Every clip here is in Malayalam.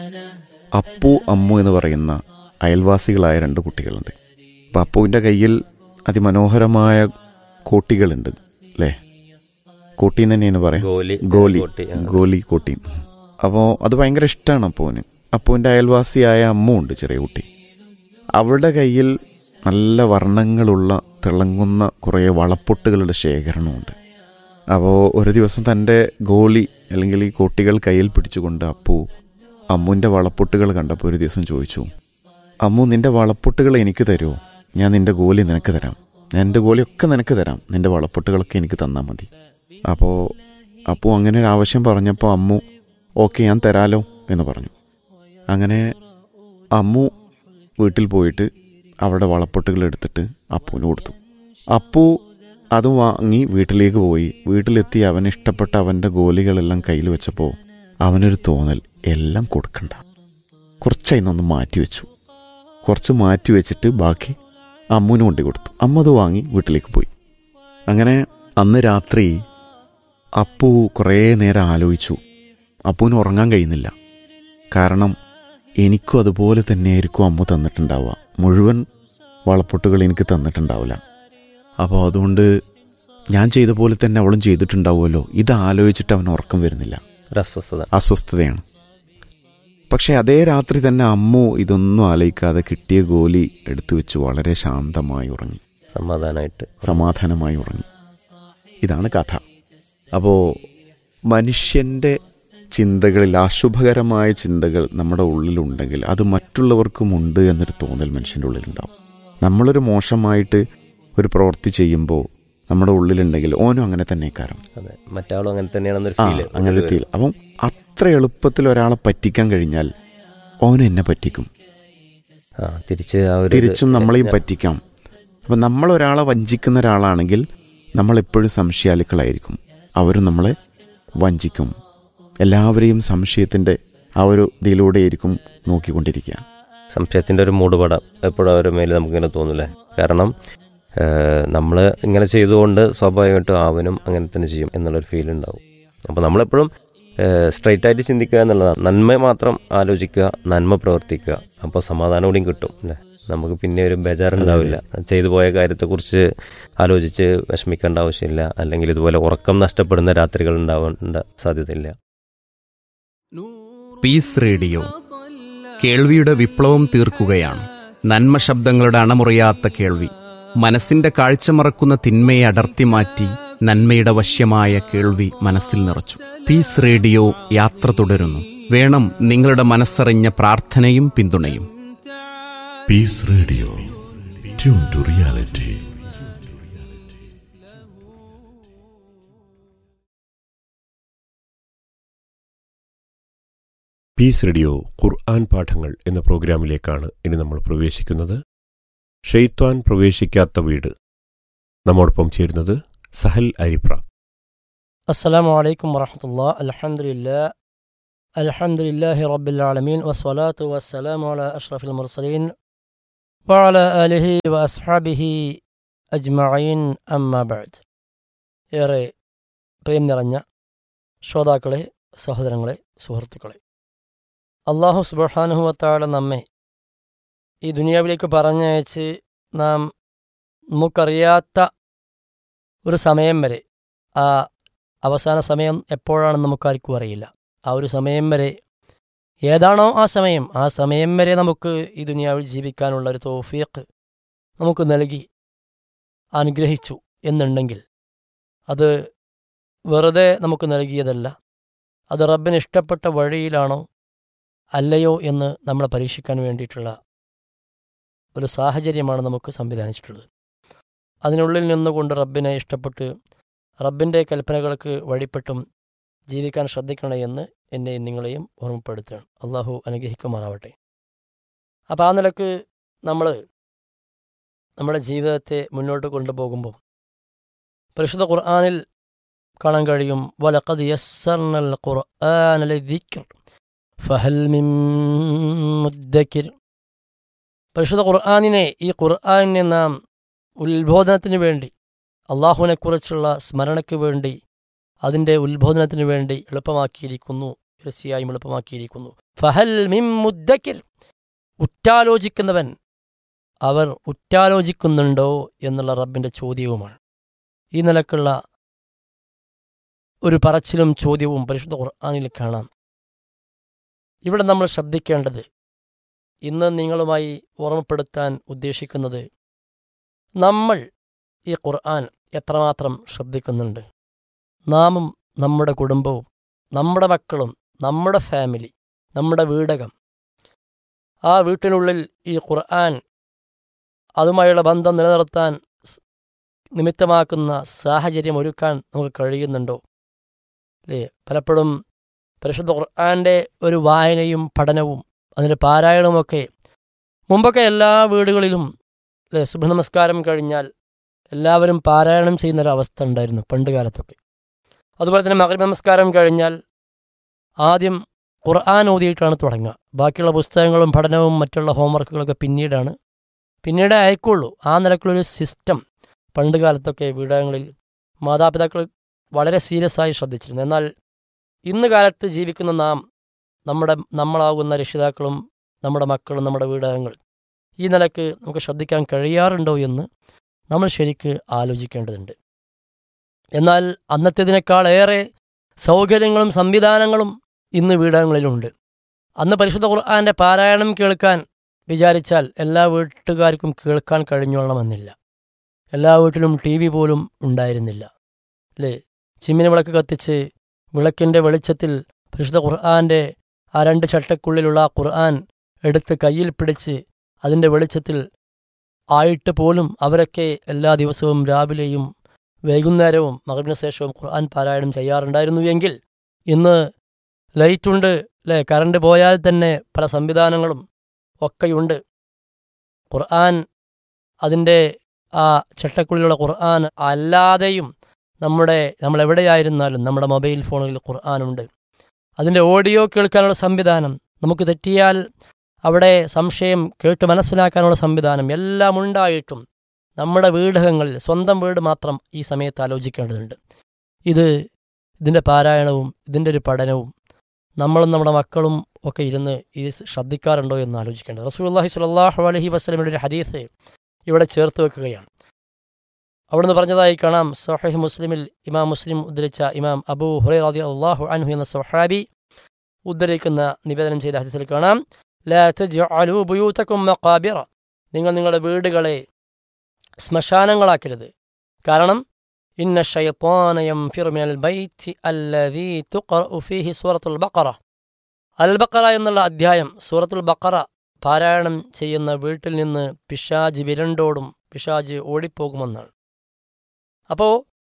അപ്പു അമ്മു എന്ന് പറയുന്ന അയൽവാസികളായ രണ്ട് കുട്ടികളുണ്ട്. അപ്പം അപ്പുവിൻ്റെ കയ്യിൽ അതിമനോഹരമായ കോട്ടികളുണ്ട് അല്ലേ? കോട്ടി എന്ന് തന്നെയാണ് പറയാം, ഗോലി കോട്ടി. അപ്പോൾ അത് ഭയങ്കര ഇഷ്ടമാണ് അപ്പുവിന്. അപ്പുവിൻ്റെ അയൽവാസിയായ അമ്മു ഉണ്ട്, ചെറിയ കുട്ടി. അവളുടെ കയ്യിൽ നല്ല വർണ്ണങ്ങളുള്ള തിളങ്ങുന്ന കുറേ വളപ്പൊട്ടുകളുടെ ശേഖരണമുണ്ട്. അപ്പോൾ ഒരു ദിവസം തൻ്റെ ഗോലി അല്ലെങ്കിൽ ഈ കോട്ടികൾ കയ്യിൽ പിടിച്ചുകൊണ്ട് അപ്പു അമ്മുവിൻ്റെ വളപ്പൊട്ടുകൾ കണ്ടപ്പോൾ ഒരു ദിവസം ചോദിച്ചു, അമ്മു നിൻ്റെ വളപ്പൊട്ടുകൾ എനിക്ക് തരുമോ? ഞാൻ നിൻ്റെ ഗോലി നിനക്ക് തരാം, ഞാൻ എൻ്റെ ഗോലിയൊക്കെ നിനക്ക് തരാം, നിൻ്റെ വളപ്പൊട്ടുകളൊക്കെ എനിക്ക് തന്നാൽ മതി. അപ്പോൾ അപ്പു അങ്ങനെ ഒരു ആവശ്യം പറഞ്ഞപ്പോൾ അമ്മു ഓക്കെ ഞാൻ തരാലോ എന്ന് പറഞ്ഞു. അങ്ങനെ അമ്മു വീട്ടിൽ പോയിട്ട് അവരുടെ വളപ്പൊട്ടുകൾ എടുത്തിട്ട് അപ്പുവിന് കൊടുത്തു. അപ്പു അത് വാങ്ങി വീട്ടിലേക്ക് പോയി. വീട്ടിലെത്തി അവന് ഇഷ്ടപ്പെട്ട അവൻ്റെ ഗോലികളെല്ലാം കയ്യിൽ വെച്ചപ്പോൾ അവനൊരു തോന്നൽ, എല്ലാം കൊടുക്കണ്ട, കുറച്ചായി നിന്ന് മാറ്റി വെച്ചു. കുറച്ച് മാറ്റി വെച്ചിട്ട് ബാക്കി അമ്മുവിന് കൊണ്ടു കൊടുത്തു. അമ്മ അത് വാങ്ങി വീട്ടിലേക്ക് പോയി. അങ്ങനെ അന്ന് രാത്രി അപ്പു കുറേ നേരം ആലോചിച്ചു. അപ്പുവിന് ഉറങ്ങാൻ കഴിയുന്നില്ല. കാരണം എനിക്കും അതുപോലെ തന്നെയായിരിക്കും അമ്മ തന്നിട്ടുണ്ടാവുക, മുഴുവൻ വളപ്പൊട്ടുകൾ എനിക്ക് തന്നിട്ടുണ്ടാവില്ല. അപ്പോൾ അതുകൊണ്ട് ഞാൻ ചെയ്ത പോലെ തന്നെ അവളും ചെയ്തിട്ടുണ്ടാവുമല്ലോ. ഇത് ആലോചിച്ചിട്ട് അവന് ഉറക്കം വരുന്നില്ല, അസ്വസ്ഥതയാണ്. പക്ഷെ അതേ രാത്രി തന്നെ അമ്മു ഇതൊന്നും ആലോചിക്കാതെ കിട്ടിയ ഗോലി എടുത്തു വെച്ച് വളരെ ശാന്തമായി ഉറങ്ങി, സമാധാനമായി ഉറങ്ങി. ഇതാണ് കഥ. അപ്പോൾ മനുഷ്യൻ്റെ ചിന്തകളിൽ അശുഭകരമായ ചിന്തകൾ നമ്മുടെ ഉള്ളിലുണ്ടെങ്കിൽ അത് മറ്റുള്ളവർക്കുമുണ്ട് എന്നൊരു തോന്നൽ മനുഷ്യൻ്റെ ഉള്ളിലുണ്ടാവും. നമ്മളൊരു മോശമായിട്ട് ഒരു പ്രവൃത്തി ചെയ്യുമ്പോൾ നമ്മുടെ ഉള്ളിലുണ്ടെങ്കിൽ ഓനും അങ്ങനെ തന്നെ കാരണം മറ്റാളും അങ്ങനെ തന്നെയാണെന്നൊരു അങ്ങനെ ഫീൽ. അപ്പം അത്ര എളുപ്പത്തിൽ ഒരാളെ പറ്റിക്കാൻ കഴിഞ്ഞാൽ ഓനും എന്നെ പറ്റിക്കും, തിരിച്ചും നമ്മളെയും പറ്റിക്കാം. അപ്പം നമ്മളൊരാളെ വഞ്ചിക്കുന്ന ഒരാളാണെങ്കിൽ നമ്മളെപ്പോഴും സംശയാലുക്കളായിരിക്കും, അവരും നമ്മളെ വഞ്ചിക്കും. എല്ലാവരെയും സംശയത്തിൻ്റെ ആ ഒരു ഇതിലൂടെയായിരിക്കും നോക്കിക്കൊണ്ടിരിക്കുക. സംശയത്തിൻ്റെ ഒരു മൂടുപടം എപ്പോഴും അവരുടെ മേലെ നമുക്കിങ്ങനെ തോന്നില്ലേ? കാരണം നമ്മൾ ഇങ്ങനെ ചെയ്തുകൊണ്ട് സ്വാഭാവികമായിട്ടും അവനും അങ്ങനെ തന്നെ ചെയ്യും എന്നുള്ളൊരു ഫീൽ ഉണ്ടാവും. അപ്പോൾ നമ്മളെപ്പോഴും സ്ട്രൈറ്റ് ആയിട്ട് ചിന്തിക്കുക എന്നുള്ളതാണ്. നന്മ മാത്രം ആലോചിക്കുക, നന്മ പ്രവർത്തിക്കുക. അപ്പോൾ സമാധാനം കൂടിയും കിട്ടും അല്ലേ? നമുക്ക് പിന്നെ ഒരു ബേജാറുണ്ടാവില്ല. ചെയ്തു പോയ കാര്യത്തെക്കുറിച്ച് ആലോചിച്ച് വിഷമിക്കേണ്ട ആവശ്യമില്ല. അല്ലെങ്കിൽ ഇതുപോലെ ഉറക്കം നഷ്ടപ്പെടുന്ന രാത്രികൾ ഉണ്ടാവേണ്ട സാധ്യതയില്ല. പീസ് റേഡിയോ കേൾവിയുടെ വിപ്ലവം തീർക്കുകയാണ്. നന്മ ശബ്ദങ്ങളുടെ അണമുറിയാത്ത കേൾവി, മനസ്സിന്റെ കാഴ്ച മറക്കുന്ന തിന്മയെ അടർത്തി മാറ്റി നന്മയുടെ വശ്യമായ കേൾവി മനസ്സിൽ നിറച്ചു. പീസ് റേഡിയോ യാത്ര തുടരുന്നു. വേണം നിങ്ങളുടെ മനസ്സറിഞ്ഞ പ്രാർത്ഥനയും പിന്തുണയും. Piece radio, tune to reality. Piece radio ഖുർആൻ പാഠങ്ങൾ എന്ന പ്രോഗ്രാമിലേക്കാണ് ഇനി നമ്മൾ പ്രവേശിക്കുന്നത്. ഷെയ്ത്വാൻ പ്രവേശിക്കാത്ത വീട്. നമ്മോടൊപ്പം ചേരുന്നത് സഹൽ അരിപ്ര. അസ്സലാമു അലൈക്കും വറഹ്മത്തുള്ളാഹി. അൽഹംദുലില്ലാഹി റബ്ബിൽ ആലമീൻ വസ്സലാത്തു വസ്സലാമു അലാ അഷ്റഫിൽ മുർസലീൻ വഅലാ ആലിഹി വഅസ്ഹാബിഹി അജ്മഈൻ അമ്മാ ബഅദ്. ഏറെ പ്രിയം നിറഞ്ഞ ശ്രോതാക്കളെ, സഹോദരങ്ങളെ, സുഹൃത്തുക്കളെ, അല്ലാഹു സുബ്ഹാനഹു വതആല നമ്മെ ഈ ദുനിയാവിലേക്ക് പറഞ്ഞയച്ച് നമുക്കറിയാത്ത ഒരു സമയം വരെ, ആ അവസാന സമയം എപ്പോഴാണെന്ന് നമുക്കാർക്കും അറിയില്ല. ആ ഒരു സമയം വരെ, ഏതാണോ ആ സമയം വരെ നമുക്ക് ഈ ദുനിയാവിൽ ജീവിക്കാനുള്ള ഒരു തൗഫീഖ് നമുക്ക് നൽകി അനുഗ്രഹിച്ചു എന്നുണ്ടെങ്കിൽ അത് വെറുതെ നമുക്ക് നൽകിയതല്ല. അത് റബ്ബിന് ഇഷ്ടപ്പെട്ട വഴിയിലാണോ അല്ലയോ എന്ന് നമ്മളെ പരീക്ഷിക്കാൻ വേണ്ടിയിട്ടുള്ള ഒരു സാഹചര്യമാണ് നമുക്ക് സംവിധാനിച്ചിട്ടുള്ളത്. അതിനുള്ളിൽ നിന്നുകൊണ്ട് റബ്ബിനെ ഇഷ്ടപ്പെട്ട് റബ്ബിൻ്റെ കൽപ്പനകൾക്ക് വഴിപ്പെട്ടും ജീവിക്കാൻ ശ്രദ്ധിക്കണേ എന്ന് എന്നെയും നിങ്ങളെയും ഓർമ്മപ്പെടുത്തുകയാണ്. അള്ളാഹു അനുഗ്രഹിക്കുമാറാവട്ടെ. അപ്പോൾ ആ നിലക്ക് നമ്മൾ നമ്മുടെ ജീവിതത്തെ മുന്നോട്ട് കൊണ്ടുപോകുമ്പോൾ പരിശുദ്ധ ഖുർആനിൽ കാണാൻ കഴിയും, വലഖദ് യസ്സർനൽ ഖുർആന ലിദ്ദിക്ർ ഫഹൽ മിൻ മുദ്ദക്കിർ. പരിശുദ്ധ ഖുർആനിനെ, ഈ ഖുർആനിനെ നാം ഉത്ബോധനത്തിന് വേണ്ടി, അള്ളാഹുവിനെക്കുറിച്ചുള്ള സ്മരണയ്ക്ക് വേണ്ടി, അതിൻ്റെ ഉത്ബോധനത്തിന് വേണ്ടി എളുപ്പമാക്കിയിരിക്കുന്നു തീർച്ചയായും എളുപ്പമാക്കിയിരിക്കുന്നു. ഫഹൽ മിൻ മുദ്ദക്കിർ, ഉറ്റാലോചിക്കുന്നവൻ, അവർ ഉറ്റാലോചിക്കുന്നുണ്ടോ എന്നുള്ള റബ്ബിൻ്റെ ചോദ്യവുമാണ്. ഈ നിലക്കുള്ള ഒരു പറച്ചിലും ചോദ്യവും പരിശുദ്ധ ഖുർആനിൽ കാണാം. ഇവിടെ നമ്മൾ ശ്രദ്ധിക്കേണ്ടത്, ഇന്ന് നിങ്ങളുമായി ഓർമ്മപ്പെടുത്താൻ ഉദ്ദേശിക്കുന്നത്, നമ്മൾ ഈ ഖുർആൻ എത്രമാത്രം ശ്രദ്ധിക്കുന്നുണ്ട്. നാമും നമ്മുടെ കുടുംബവും നമ്മുടെ മക്കളും നമ്മുടെ ഫാമിലി, നമ്മുടെ വീടകം, ആ വീട്ടിനുള്ളിൽ ഈ ഖുർആൻ അതുമായുള്ള ബന്ധം നിലനിർത്താൻ നിമിത്തമാക്കുന്ന സാഹചര്യം ഒരുക്കാൻ നമുക്ക് കഴിയുന്നുണ്ടോ? അല്ലേ? പലപ്പോഴും പരിശുദ്ധ ഖുർആൻ്റെ ഒരു വായനയും പഠനവും അതിൻ്റെ പാരായണവുമൊക്കെ മുമ്പൊക്കെ എല്ലാ വീടുകളിലും, അല്ലേ, സുബ്ഹ് നമസ്കാരം കഴിഞ്ഞാൽ എല്ലാവരും പാരായണം ചെയ്യുന്നൊരവസ്ഥ ഉണ്ടായിരുന്നു പണ്ട് കാലത്തൊക്കെ. അതുപോലെ തന്നെ മഗ്‌രിബ് നമസ്കാരം കഴിഞ്ഞാൽ ആദ്യം ഖുർആൻ ഓതിയിട്ടാണ് തുടങ്ങുക. ബാക്കിയുള്ള പുസ്തകങ്ങളും പഠനവും മറ്റുള്ള ഹോംവർക്കുകളൊക്കെ പിന്നീട് അയക്കുള്ളൂ. ആ നിലക്കുള്ളൊരു സിസ്റ്റം പണ്ട് കാലത്തൊക്കെ വീടകങ്ങളിൽ മാതാപിതാക്കൾ വളരെ സീരിയസ് ആയി ശ്രദ്ധിച്ചിരുന്നു. എന്നാൽ ഇന്ന് കാലത്ത് ജീവിക്കുന്ന നമ്മളാകുന്ന രക്ഷിതാക്കളും നമ്മുടെ മക്കളും നമ്മുടെ വീടകങ്ങൾ ഈ നിലക്ക് നമുക്ക് ശ്രദ്ധിക്കാൻ കഴിയാറുണ്ടോ എന്ന് നമ്മൾ ശരിക്ക് ആലോചിക്കേണ്ടതുണ്ട്. എന്നാൽ അന്നത്തേതിനേക്കാളേറെ സൗകര്യങ്ങളും സംവിധാനങ്ങളും ഇന്ന് വീടകങ്ങളിലുണ്ട്. അന്ന് പരിശുദ്ധ ഖുർആൻ്റെ പാരായണം കേൾക്കാൻ വിചാരിച്ചാൽ എല്ലാ വീട്ടുകാർക്കും കേൾക്കാൻ കഴിഞ്ഞോളണമെന്നില്ല. എല്ലാ വീട്ടിലും TV പോലും ഉണ്ടായിരുന്നില്ല. അല്ലേ? ചിമ്മിനി വിളക്ക് കത്തിച്ച് വിളക്കിൻ്റെ വെളിച്ചത്തിൽ പരിശുദ്ധ ഖുർആൻ്റെ ആ 2 ചട്ടക്കുള്ളിലുള്ള ഖുർആൻ എടുത്ത് കയ്യിൽ പിടിച്ച് അതിൻ്റെ വെളിച്ചത്തിൽ ആയിട്ട് പോലും അവരൊക്കെ എല്ലാ ദിവസവും രാവിലെയും വൈകുന്നേരവും മഗ്‌രിബിന് ശേഷവും ഖുർആൻ പാരായണം ചെയ്യാറുണ്ടായിരുന്നു. എങ്കിൽ ഇന്ന് ലൈറ്റുണ്ട്, അല്ലേ, കറണ്ട് പോയാൽ തന്നെ പല സംവിധാനങ്ങളും ഒക്കെയുണ്ട്. ഖുർആൻ അതിൻ്റെ ആ ചട്ടക്കുള്ളിലുള്ള ഖുർആൻ അല്ലാതെയും നമ്മളെവിടെയായിരുന്നാലും നമ്മുടെ മൊബൈൽ ഫോണുകളിൽ ഖുർആനുണ്ട്. അതിൻ്റെ ഓഡിയോ കേൾക്കാനുള്ള സംവിധാനം, നമുക്ക് തെറ്റിയാൽ അവിടെ സംശയം കേട്ട് മനസ്സിലാക്കാനുള്ള സംവിധാനം എല്ലാം ഉണ്ടായിട്ടും നമ്മുടെ വീടകങ്ങളിൽ സ്വന്തം വീട് മാത്രം ഈ സമയത്ത് ആലോചിക്കേണ്ടതുണ്ട്. ഇതിൻ്റെ പാരായണവും ഇതിൻ്റെ ഒരു പഠനവും നമ്മളും നമ്മുടെ മക്കളും ഒക്കെ ഇരുന്ന് ഇത് ശ്രദ്ധിക്കാറുണ്ടോ എന്ന് ആലോചിക്കേണ്ടത്. റസൂലുള്ളാഹി സ്വല്ലല്ലാഹു അലൈഹി വസല്ലമയുടെ ഒരു ഹദീസ് ഇവിടെ ചേർത്ത് വെക്കുകയാണ്. അവിടുന്ന് പറഞ്ഞതായി കാണാം, സ്വഹീഹ് മുസ്ലിമിൽ ഇമാം മുസ്ലിം ഉദ്ധരിച്ച ഇമാം അബൂ ഹുറൈറ റളിയല്ലാഹു അൻഹു എന്ന സ്വഹാബി ഉദ്ധരിക്കുന്ന നിവേദനം ചെയ്ത ഹദീസിൽ കാണാം, ലാ തജ്അലൂ ബുയൂതകും മഖാബിറ, നിങ്ങൾ നിങ്ങളുടെ വീടുകളെ ശ്മശാനങ്ങളാക്കരുത്. കാരണം ഇന്ന ശൈത്വാന യൻഫിറു മിനൽ ബൈത്തി അല്ലദീ തുഖറഉ ഫീഹി സൂറത്തുൽ ബഖറ, അൽ ബഖറ എന്നുള്ള അധ്യായം സൂറത്തുൽ ബഖറ പാരായണം ചെയ്യുന്ന വീട്ടിൽ നിന്ന് പിശാച് വിരണ്ടോടും, പിശാച് ഓടിപ്പോകുമെന്നാണ്. അപ്പോൾ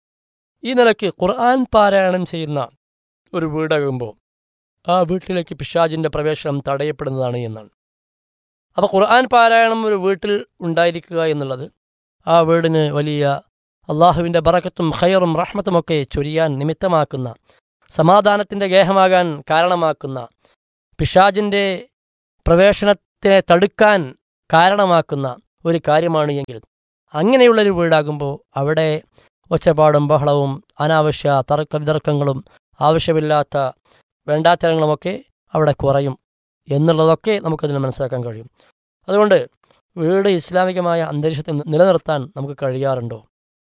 ഈ നിലയ്ക്ക് ഖുർആൻ പാരായണം ചെയ്യുന്ന ഒരു വീടാകുമ്പോൾ ആ വീട്ടിലേക്ക് പിശാചിൻ്റെ പ്രവേശനം തടയപ്പെടുന്നതാണ് എന്നാണ്. അപ്പോൾ ഖുർആൻ പാരായണം ഒരു വീട്ടിൽ ഉണ്ടായിരിക്കുക എന്നുള്ളത് ആ വീടിന് വലിയ അള്ളാഹുവിൻ്റെ ബറക്കത്തും ഖൈറും റഹ്മത്തുമൊക്കെ ചൊരിയാൻ നിമിത്തമാക്കുന്ന, സമാധാനത്തിൻ്റെ ഗേഹമാകാൻ കാരണമാക്കുന്ന, പിശാചിൻ്റെ പ്രവേശനത്തെ തടുക്കാൻ കാരണമാക്കുന്ന ഒരു കാര്യമാണ് എങ്കിൽ അങ്ങനെയുള്ളൊരു വീടാകുമ്പോൾ അവിടെ ഒച്ചപ്പാടും ബഹളവും അനാവശ്യ തർക്കവിതർക്കങ്ങളും ആവശ്യമില്ലാത്ത വേണ്ടാത്തരങ്ങളുമൊക്കെ അവിടെ കുറയും എന്നുള്ളതൊക്കെ നമുക്കതിന് മനസ്സിലാക്കാൻ കഴിയും. അതുകൊണ്ട് വീട് ഇസ്ലാമികമായ അന്തരീക്ഷത്തെ നിലനിർത്താൻ നമുക്ക് കഴിയാറുണ്ടോ?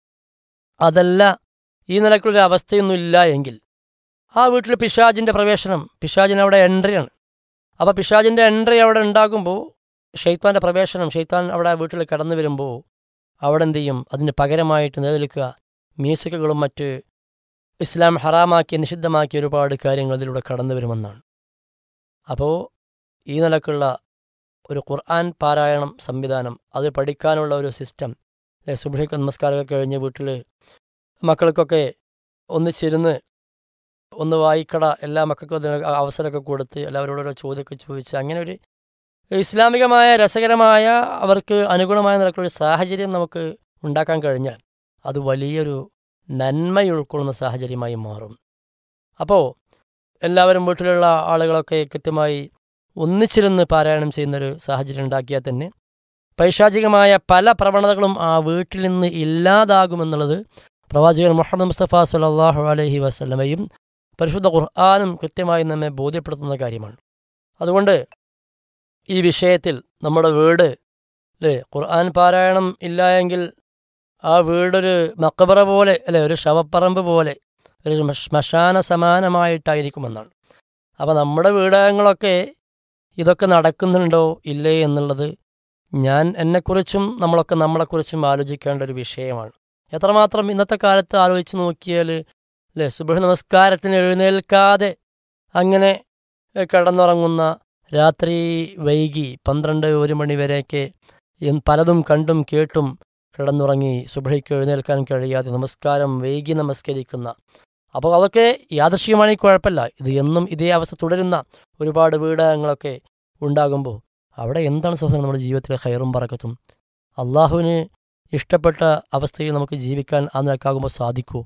അതല്ല, ഈ നിലക്കുള്ളൊരു അവസ്ഥയൊന്നുമില്ല എങ്കിൽ ആ വീട്ടിൽ പിശാചിൻ്റെ പ്രവേശനം, പിശാചിന് അവിടെ എൻട്രിയാണ്. അപ്പോൾ പിശാചിൻ്റെ എൻട്രി അവിടെ ഉണ്ടാകുമ്പോൾ ഷെയ്ത്താൻ്റെ പ്രവേശനം, ഷെയ്ത്താൻ അവിടെ വീട്ടിൽ കടന്നു വരുമ്പോൾ അവിടെ എന്ത് ചെയ്യും? അതിന് പകരമായിട്ട് നിലനിൽക്കുക മ്യൂസിക്കുകളും മറ്റ് ഇസ്ലാം ഹറാമാക്കി നിഷിദ്ധമാക്കിയ ഒരുപാട് കാര്യങ്ങൾ ഇതിലൂടെ കടന്നു വരുമെന്നാണ്. അപ്പോൾ ഈ നിലക്കുള്ള ഒരു ഖുർആൻ പാരായണം സംവിധാനം, അത് പഠിക്കാനുള്ള ഒരു സിസ്റ്റം, സുബ്ഹി നമസ്കാരമൊക്കെ കഴിഞ്ഞ് വീട്ടിൽ മക്കൾക്കൊക്കെ ഒന്നിച്ചിരുന്ന് ഒന്ന് വായിക്കട, എല്ലാ മക്കൾക്കും അതിന് അവസരമൊക്കെ കൊടുത്ത് എല്ലാവരോടൊരു ചോദ്യമൊക്കെ ചോദിച്ച് അങ്ങനെ ഒരു ഇസ്ലാമികമായ രസകരമായ അവർക്ക് അനുഗുണമായ നിലക്കുള്ളൊരു സാഹചര്യം നമുക്ക് ഉണ്ടാക്കാൻ കഴിഞ്ഞാൽ അത് വലിയൊരു നന്മ ഉൾക്കൊള്ളുന്ന സാഹചര്യമായി മാറും. അപ്പോൾ എല്ലാവരും വീട്ടിലുള്ള ആളുകളൊക്കെ കൃത്യമായി ഒന്നിച്ചിരുന്ന് പാരായണം ചെയ്യുന്നൊരു സാഹചര്യം ഉണ്ടാക്കിയാൽ തന്നെ പൈശാചികമായ പല പ്രവണതകളും ആ വീട്ടിൽ നിന്ന് ഇല്ലാതാകുമെന്നുള്ളത് പ്രവാചകൻ മുഹമ്മദ് മുസ്തഫ സ്വല്ലല്ലാഹു അലൈഹി വസല്ലമയും പരിശുദ്ധ ഖുർആനും കൃത്യമായി നമ്മെ ബോധ്യപ്പെടുത്തുന്ന കാര്യമാണ്. അതുകൊണ്ട് ഈ വിഷയത്തിൽ നമ്മുടെ വീട് അല്ലേ, ഖുർആൻ പാരായണം ഇല്ല എങ്കിൽ ആ വീടൊരു മക്ബറ പോലെ അല്ലെ, ഒരു ശവപ്പറമ്പ് പോലെ, ഒരു ശ്മശാന സമാനമായിട്ടായിരിക്കുമെന്നാണ്. അപ്പോൾ നമ്മുടെ വീടകങ്ങളൊക്കെ ഇതൊക്കെ നടക്കുന്നുണ്ടോ ഇല്ലേ എന്നുള്ളത് ഞാൻ എന്നെക്കുറിച്ചും നമ്മളൊക്കെ നമ്മളെക്കുറിച്ചും ആലോചിക്കേണ്ട ഒരു വിഷയമാണ്. എത്രമാത്രം ഇന്നത്തെ കാലത്ത് ആലോചിച്ച് നോക്കിയാൽ അല്ലേ, സുബ്ഹ് നമസ്കാരത്തിന് എഴുന്നേൽക്കാതെ അങ്ങനെ കിടന്നുറങ്ങുന്ന, രാത്രി വൈകി 12-1 മണി വരെയൊക്കെ പലതും കണ്ടും കേട്ടും കിടന്നുറങ്ങി സുബ്ഹിക്ക് എഴുന്നേൽക്കാൻ കഴിയാതെ നമസ്കാരം വൈകി നമസ്കരിക്കുന്ന, അപ്പോൾ അതൊക്കെ യാദൃശ്ചികമാണെങ്കിൽ കുഴപ്പമില്ല. ഇത് എന്നും ഇതേ അവസ്ഥ തുടരുന്ന ഒരുപാട് വീടകങ്ങളൊക്കെ ഉണ്ടാകുമ്പോൾ അവിടെ എന്താണ് സഹോദരൻ നമ്മുടെ ജീവിതത്തിലെ ഖൈറും ബറക്കത്തും? അള്ളാഹുവിന് ഇഷ്ടപ്പെട്ട അവസ്ഥയിൽ നമുക്ക് ജീവിക്കാൻ ആ നിലക്കാകുമ്പോൾ സാധിക്കൂ?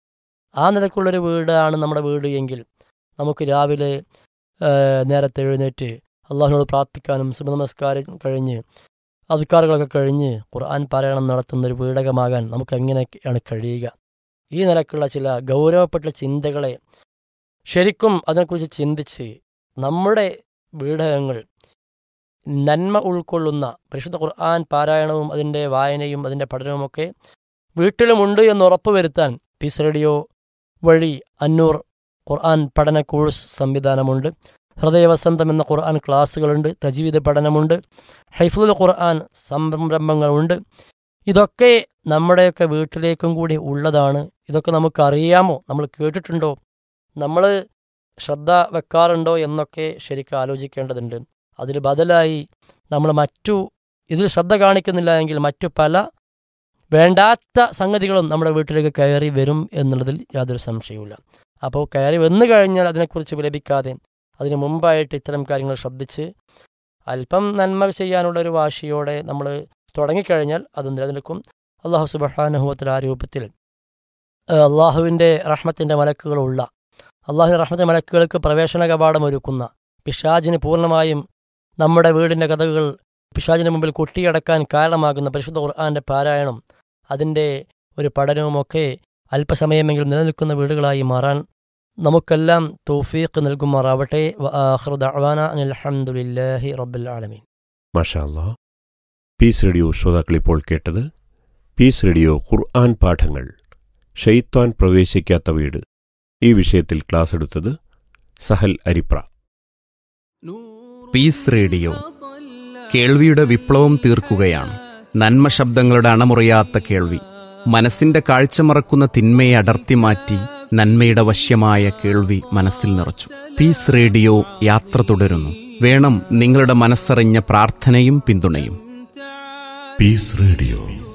ആ നിലക്കുള്ളൊരു വീടാണ് നമ്മുടെ വീട് എങ്കിൽ നമുക്ക് രാവിലെ നേരത്തെ എഴുന്നേറ്റ് അള്ളാഹുവിനോട് പ്രാർത്ഥിക്കാനും സുബ്ഹ് നമസ്കാരം കഴിഞ്ഞ് അദ്കാറുകളൊക്കെ കഴിഞ്ഞ് ഖുർആൻ പാരായണം നടത്തുന്നൊരു വീടകമാകാൻ നമുക്ക് എങ്ങനെയാണ് കഴിയുക? ഈ നിലക്കുള്ള ചില ഗൗരവപ്പെട്ട ചിന്തകളെ ശരിക്കും അതിനെക്കുറിച്ച് ചിന്തിച്ച് നമ്മുടെ വീടകങ്ങൾ നന്മ ഉൾക്കൊള്ളുന്ന പരിശുദ്ധ ഖുർആൻ പാരായണവും അതിൻ്റെ വായനയും അതിൻ്റെ പഠനവുമൊക്കെ വീട്ടിലുമുണ്ട് എന്ന് ഉറപ്പുവരുത്താൻ പീസ് റേഡിയോ വഴി അന്നൂർ ഖുർആൻ പഠന കോഴ്സ് സംവിധാനമുണ്ട്. ഹൃദയവസന്തം എന്ന ഖുർആൻ ക്ലാസ്സുകളുണ്ട്. തജ്വീദ് പഠനമുണ്ട്. ഹൈഫുൽ ഖുർആൻ സംരംഭങ്ങളുണ്ട്. ഇതൊക്കെ നമ്മുടെയൊക്കെ വീട്ടിലേക്കും കൂടി ഉള്ളതാണ്. ഇതൊക്കെ നമുക്കറിയാമോ? നമ്മൾ കേട്ടിട്ടുണ്ടോ? നമ്മൾ ശ്രദ്ധ വെക്കാറുണ്ടോ എന്നൊക്കെ ശരിക്കും ആലോചിക്കേണ്ടതുണ്ട്. അതിൽ ബദലായി നമ്മൾ ഇതിൽ ശ്രദ്ധ കാണിക്കുന്നില്ല എങ്കിൽ മറ്റു പല വേണ്ടാത്ത സംഗതികളും നമ്മുടെ വീട്ടിലേക്ക് കയറി വരും എന്നുള്ളതിൽ യാതൊരു സംശയവുമില്ല. അപ്പോൾ കയറി വന്നു കഴിഞ്ഞാൽ അതിനെക്കുറിച്ച് വിലപിക്കാതെ അതിന് മുമ്പായിട്ട് ഇത്തരം കാര്യങ്ങൾ ശ്രദ്ധിച്ച് അല്പം നന്മ ചെയ്യാനുള്ളൊരു വാശിയോടെ നമ്മൾ തുടങ്ങിക്കഴിഞ്ഞാൽ അത് നിലനിൽക്കും. അള്ളാഹു സുബ്ഹാനഹു വ തആല ആ രൂപത്തിൽ അള്ളാഹുവിൻ്റെ റഹ്മത്തിൻ്റെ മലക്കുകളുള്ള, അള്ളാഹുവിൻ്റെ റഹ്മത്തിൻ്റെ മലക്കുകൾക്ക് പ്രവേശന കവാടം ഒരുക്കുന്ന, പിശാചിന് പൂർണ്ണമായും നമ്മുടെ വീടിൻ്റെ കഥകൾ പിശാചിന് മുമ്പിൽ കൊട്ടിയടക്കാൻ കാരണമാകുന്ന പരിശുദ്ധ ഖുർആൻ്റെ പാരായണം, അതിൻ്റെ ഒരു പഠനവുമൊക്കെ അല്പസമയമെങ്കിലും നിലനിൽക്കുന്ന വീടുകളായി മാറാൻ നമുക്കെല്ലാം തൗഫീഖ് നൽകുമാറാവട്ടെ. വആഖിറു ദഅ്വാന അനിൽ ഹംദുലില്ലാഹി റബ്ബിൽ ആലമീൻ. മാഷാ അല്ലാ. പീസ് റേഡിയോ ശ്രോതാക്കൾ ഇപ്പോൾ കേട്ടത് പീസ് റേഡിയോ ഖുർആൻ പാഠങ്ങൾ, ഷൈത്വാൻ പ്രവേശിക്കാത്ത വീട്. ഈ വിഷയത്തിൽ ക്ലാസ് എടുത്തത് സഹൽ അരിപ്ര. പീസ് റേഡിയോ കേൾവിയുടെ വിപ്ലവം തീർക്കുകയാണ്. നന്മ ശബ്ദങ്ങളുടെ അണമുറിയാത്ത കേൾവി, മനസ്സിന്റെ കാഴ്ച മറക്കുന്ന തിന്മയെ അടർത്തി മാറ്റി നന്മയുടെ വശ്യമായ കേൾവി മനസ്സിൽ നിറച്ചു. പീസ് റേഡിയോ യാത്ര തുടരുന്നു. വേണം നിങ്ങളുടെ മനസ്സറിഞ്ഞ പ്രാർത്ഥനയും പിന്തുണയും. Piece radio.